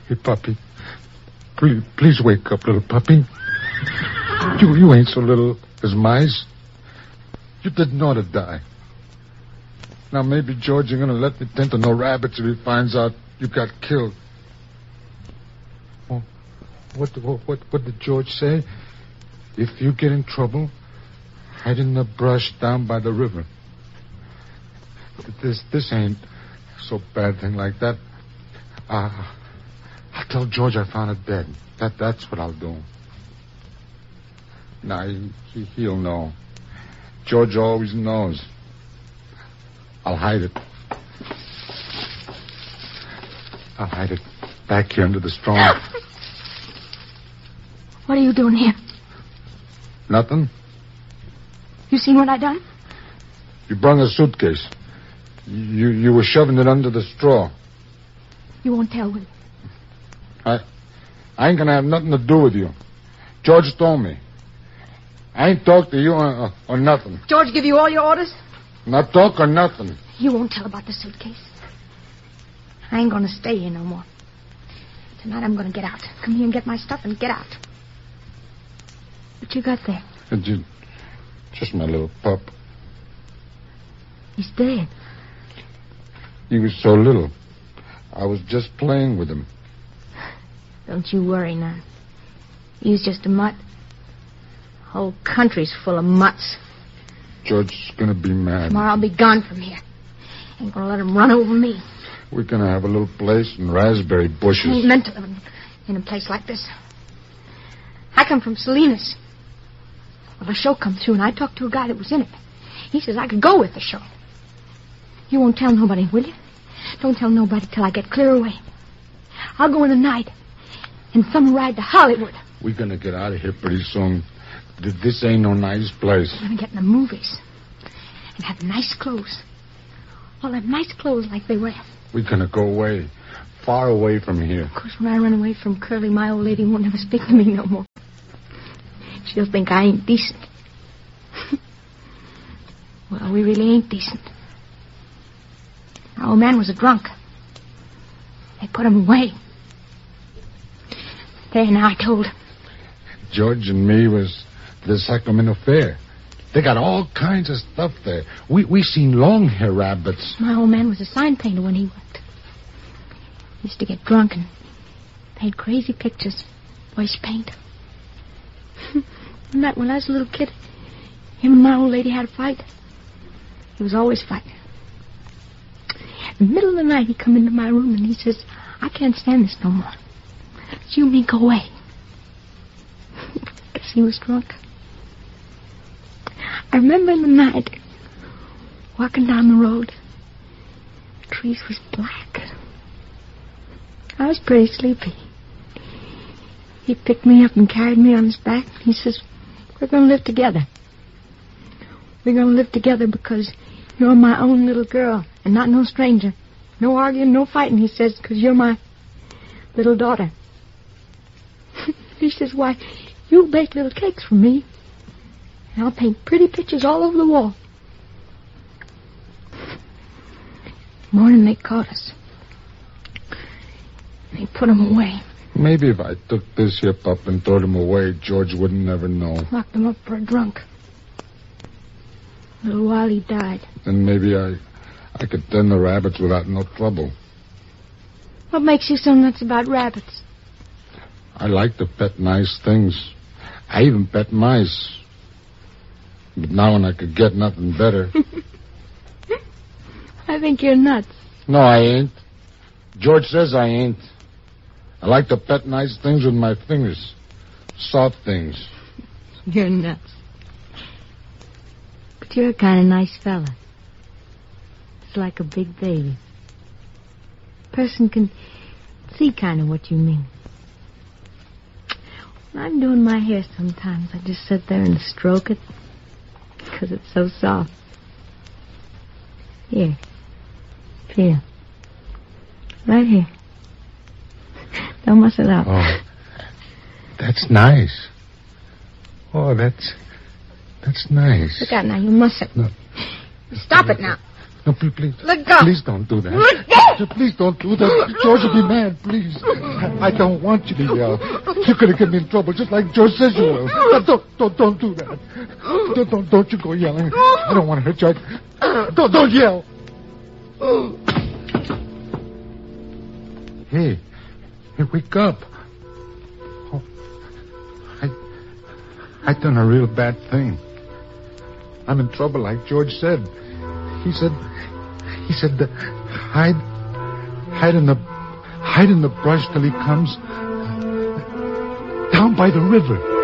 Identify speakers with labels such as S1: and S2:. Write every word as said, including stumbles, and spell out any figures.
S1: Hey, puppy. Please, please wake up, little puppy. You, you ain't so little as mice. You didn't ought to die. Now, maybe George ain't gonna let me tend to no rabbits if he finds out you got killed. Oh, what, what, what, what did George say? If you get in trouble, hide in the brush down by the river. This, this ain't so bad thing like that. Uh, I'll tell George I found it dead. That, that's what I'll do. Nah, he, he, he'll know. George always knows. I'll hide it. I'll hide it back here under the straw.
S2: What are you doing here?
S1: Nothing.
S2: You seen what I done?
S1: You brung a suitcase. You you were shoving it under the straw.
S2: You won't tell, will you?
S1: I, I ain't gonna have nothing to do with you. George told me. I ain't talked to you or, or, or nothing.
S2: George give you all your orders?
S1: Not talk or nothing.
S2: You won't tell about the suitcase. I ain't gonna stay here no more. Tonight I'm gonna get out. Come here and get my stuff and get out. What you got there?
S1: Just, just my little pup.
S2: He's dead.
S1: He was so little. I was just playing with him.
S2: Don't you worry now. He's just a mutt. Whole country's full of mutts.
S1: George's gonna be mad.
S2: Tomorrow I'll be gone from here. Ain't gonna let him run over me.
S1: We're gonna have a little place in raspberry bushes.
S2: I ain't meant to live in, in a place like this. I come from Salinas. Well, the show come through, and I talked to a guy that was in it. He says I could go with the show. You won't tell nobody, will you? Don't tell nobody till I get clear away. I'll go in the night and some ride to Hollywood.
S1: We're gonna get out of here pretty soon. This ain't no nice place.
S2: I'm gonna get in the movies and have nice clothes. All that nice clothes like they wear.
S1: We're gonna go away, far away from here.
S2: Of course, when I run away from Curly, my old lady won't ever speak to me no more. She'll think I ain't decent. Well, we really ain't decent. Our old man was a drunk. They put him away. There, now, I told him.
S1: George and me was the Sacramento Fair. They got all kinds of stuff there. We we seen long-hair rabbits.
S2: My old man was a sign painter when he worked. He used to get drunk and paint crazy pictures. Voice paint. And that when I was a little kid, him and my old lady had a fight. He was always fighting. In the middle of the night, he come into my room and he says, I can't stand this no more. It's you and me go away. Guess he was drunk. I remember in the night, walking down the road, the trees was black. I was pretty sleepy. He picked me up and carried me on his back. He says, we're going to live together. We're going to live together because you're my own little girl and not no stranger. No arguing, no fighting, he says, because you're my little daughter. He says, why, you'll bake little cakes for me. And I'll paint pretty pictures all over the wall. Morning they caught us. They put him away.
S1: Maybe if I took this hip up and throwed him away, George wouldn't never know.
S2: Locked him up for a drunk. A little while he died.
S1: Then maybe I I could tend the rabbits without no trouble.
S2: What makes you so nuts about rabbits?
S1: I like to pet nice things. I even pet mice. But now when I could get nothing better...
S2: I think you're nuts.
S1: No, I ain't. George says I ain't. I like to pet nice things with my fingers. Soft things.
S2: You're nuts. But you're a kind of nice fella. It's like a big baby. A person can see kind of what you mean. When I'm doing my hair sometimes, I just sit there and stroke it because it's so soft. Here. Feel. Right here. Don't muss it up.
S1: Oh, that's nice. Oh, that's... That's nice.
S2: Look out now, you mustn't.
S1: No.
S2: Stop it now.
S1: No, please, please.
S2: Let go.
S1: Please don't do that.
S2: Let go.
S1: Please don't do that. George will be mad, please. I don't want you to yell. You're going to get me in trouble just like George says you will. Don't, don't, don't do that. Don't, don't, don't you go yelling. I don't want to hurt you. I, don't, don't yell. Hey, hey, wake up. Oh, I, I done a real bad thing. I'm in trouble like George said. He said, he said, uh, hide, hide in the, hide in the brush till he comes down by the river.